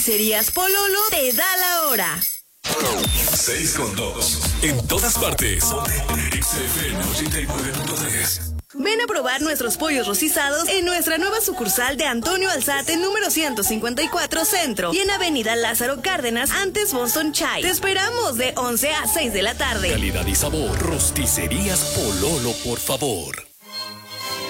Rosticerías Pololo te da la hora. 6:2. En todas partes. XFM 89.3. Ven a probar nuestros pollos rostizados en nuestra nueva sucursal de Antonio Alzate, número 154 Centro, y en Avenida Lázaro Cárdenas, antes Boston Chai. Te esperamos de 11 a 6 de la tarde. Calidad y sabor. Rosticerías Pololo, por favor.